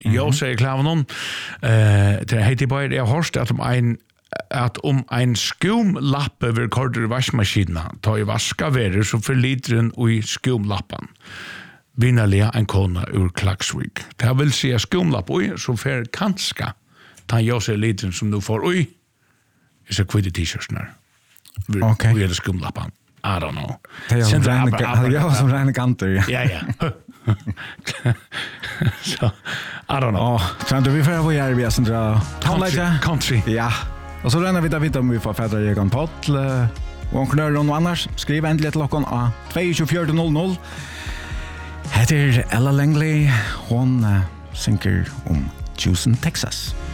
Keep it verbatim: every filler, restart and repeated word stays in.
Jag säger klaven eh det heter bara det hörst att om en att om en skumlapp över korder vaskmaskinen tar i vaska väder så förliter den i skumlappen. Vinnarliga en kona ur Klagsvik. Det vill säga skumlapp oj så för kanska ta jag ser liten som nu får oj. Är så kvitt t-shirts när. Okej. Vi är det skumlappen. I don't know. Det är ju jag som räknar kanter. Ja ja. Så I don't know. Ja, tror du vi får vad gör vi sen dra. Country. Country. Ja. Och så ränner vi där vid om vi får fädra jag kan poll och knör och annars skriv ändligt till klockan a två fyra noll noll. Heter Ella Langley hon uh, synker om Houston, Texas.